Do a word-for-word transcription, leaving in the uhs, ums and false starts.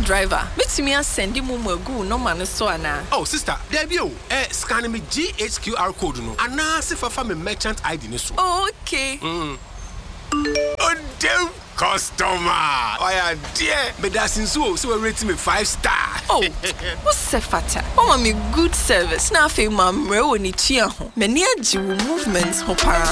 driver, meet me and send him a go no man so ana. Oh, sister, there you eh scan me G H Q R code no. And now see for me merchant I D so. Oh, okay. Mm. Oh, damn customer. Oh, yeah, dear. But that's in so so rate me five star. Oh, what's the fata? Oh, me good service. Now, I feel my mre woni tua ho. Many a movements ho para.